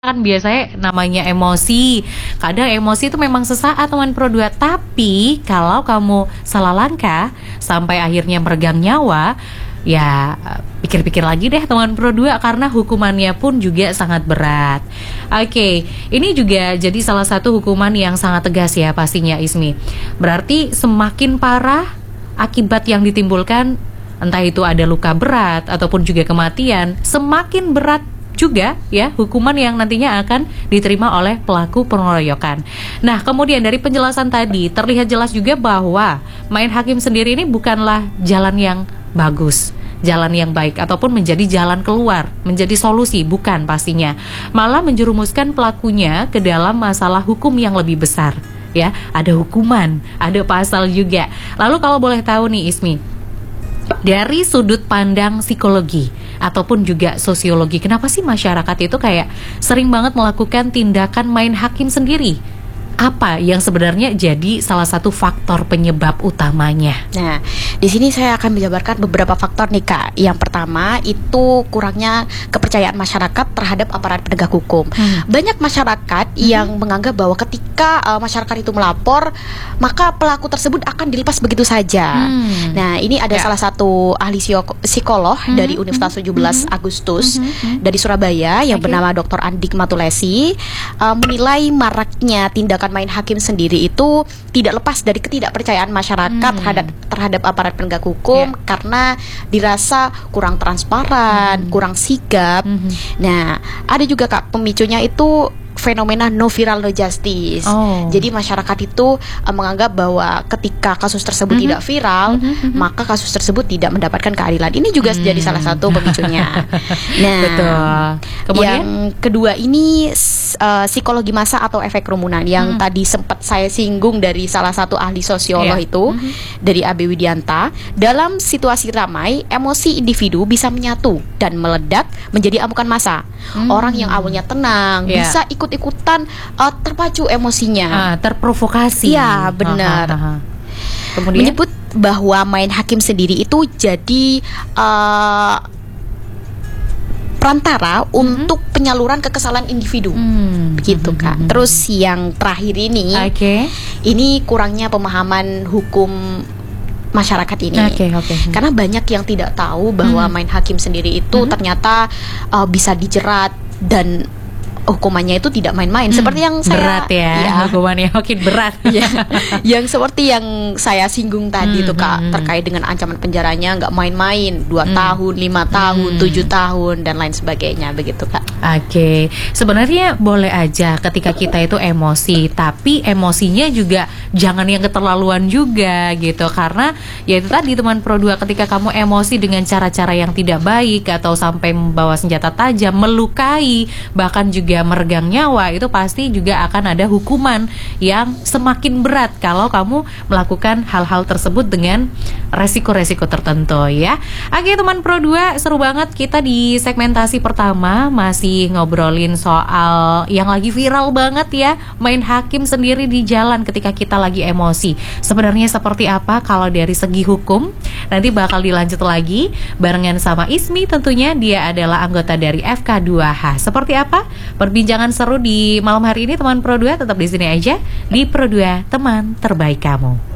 kan biasanya namanya emosi. Kadang emosi itu memang sesaat teman Pro 2. Tapi kalau kamu salah langkah sampai akhirnya meregang nyawa, ya pikir-pikir lagi deh teman Pro 2, karena hukumannya pun juga sangat berat. Oke, ini juga jadi salah satu hukuman yang sangat tegas ya pastinya Ismi. Berarti semakin parah akibat yang ditimbulkan, entah itu ada luka berat ataupun juga kematian, semakin berat juga ya hukuman yang nantinya akan diterima oleh pelaku pengeroyokan. Nah, kemudian dari penjelasan tadi terlihat jelas juga bahwa main hakim sendiri ini bukanlah jalan yang bagus, jalan yang baik ataupun menjadi jalan keluar, menjadi solusi, bukan pastinya. Malah menjerumuskan pelakunya ke dalam masalah hukum yang lebih besar. Ya, ada hukuman, ada pasal juga. Lalu kalau boleh tahu nih Ismi, dari sudut pandang psikologi ataupun juga sosiologi, kenapa sih masyarakat itu kayak sering banget melakukan tindakan main hakim sendiri? Apa yang sebenarnya jadi salah satu faktor penyebab utamanya? Nah, di sini saya akan menjabarkan beberapa faktor nih Kak. Yang pertama itu kurangnya kepercayaan masyarakat terhadap aparat penegak hukum. Banyak masyarakat yang menganggap bahwa ketika masyarakat itu melapor, maka pelaku tersebut akan dilepas begitu saja. Nah, ini ada salah satu ahli psikolog dari Universitas 17 Agustus dari Surabaya yang bernama Dr. Andik Matulesi menilai maraknya tindakan main hakim sendiri itu tidak lepas dari ketidakpercayaan masyarakat terhadap aparat penegak hukum karena dirasa kurang transparan, kurang sigap. Nah, ada juga Kak pemicunya itu fenomena no viral no justice. Jadi masyarakat itu menganggap bahwa ketika kasus tersebut tidak viral, maka kasus tersebut tidak mendapatkan keadilan. Ini juga jadi salah satu pemicunya. Nah, betul. Kemudian yang kedua ini psikologi massa atau efek kerumunan yang tadi sempat saya singgung dari salah satu ahli sosiolog itu dari AB Widianta. Dalam situasi ramai, emosi individu bisa menyatu dan meledak menjadi amukan massa. Orang yang awalnya tenang bisa ikut-ikutan terpacu emosinya, terprovokasi. Ya, benar. Kemudian menyebut bahwa main hakim sendiri itu jadi perantara untuk penyaluran kekesalan individu. Begitu Kak. Terus yang terakhir ini, ini kurangnya pemahaman hukum masyarakat ini. Karena banyak yang tidak tahu bahwa main hakim sendiri itu ternyata bisa dijerat dan hukumannya itu tidak main-main. Seperti yang saya berat ya, hukumannya makin berat. Yang seperti yang saya singgung tadi tuh Kak, terkait dengan ancaman penjaranya nggak main-main, 2 tahun, 5 tahun, 7 tahun dan lain sebagainya, begitu Kak. Sebenarnya boleh aja ketika kita itu emosi, tapi emosinya juga jangan yang keterlaluan juga gitu. Karena ya itu tadi teman Pro 2, ketika kamu emosi dengan cara-cara yang tidak baik atau sampai membawa senjata tajam, melukai, bahkan juga meregang nyawa, itu pasti juga akan ada hukuman yang semakin berat kalau kamu melakukan hal-hal tersebut dengan resiko-resiko tertentu ya. Oke teman Pro 2, seru banget kita di segmentasi pertama masih ngobrolin soal yang lagi viral banget ya, main hakim sendiri di jalan ketika kita lagi emosi. Sebenarnya seperti apa kalau dari segi hukum? Nanti bakal dilanjut lagi barengan sama Ismi tentunya, dia adalah anggota dari FK2H. Seperti apa perbincangan seru di malam hari ini teman Pro 2? Tetap di sini aja di Pro 2 teman terbaik kamu.